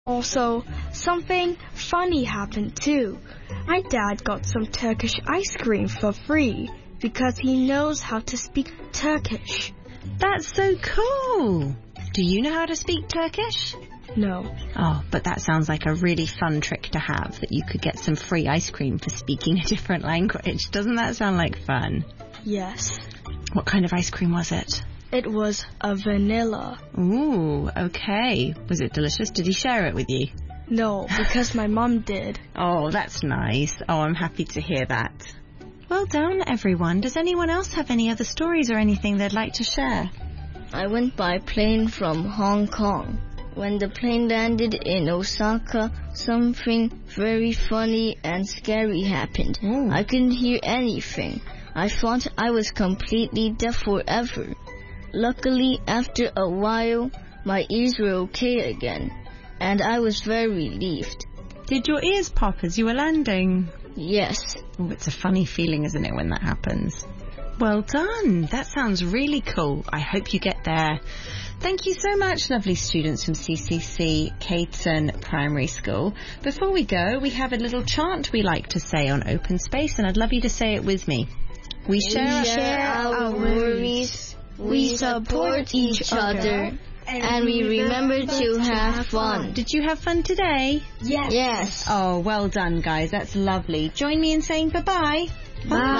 Also, something funny happened too. My dad got some Turkish ice cream for free because he knows how to speak Turkish. That's so cool. Do you know how to speak Turkish? No. Oh, but that sounds like a really fun trick to have, that you could get some free ice cream for speaking a different language. Doesn't that sound like fun? Yes. What kind of ice cream was it? It was a vanilla. Ooh, okay. Was it delicious? Did he share it with you? No, because my mum did. Oh, that's nice. Oh, I'm happy to hear that. Well done, everyone. Does anyone else have any other stories or anything they'd like to share? I went by plane from Hong Kong. When the plane landed in Osaka, something very funny and scary happened. I couldn't hear anything. I thought I was completely deaf forever. Luckily, after a while, my ears were okay again, and I was very relieved. Did your ears pop as you were landing? Yes. Oh, it's a funny feeling, isn't it, when that happens? Well done. That sounds really cool. I hope you get there. Thank you so much, lovely students from CCC Caton Primary School. Before we go, we have a little chant we like to say on Open Space, and I'd love you to say it with me. We share our worries, we support each other, and we remember to have fun. Did you have fun today? Yes. Oh, well done, guys. That's lovely. Join me in saying bye-bye. Bye.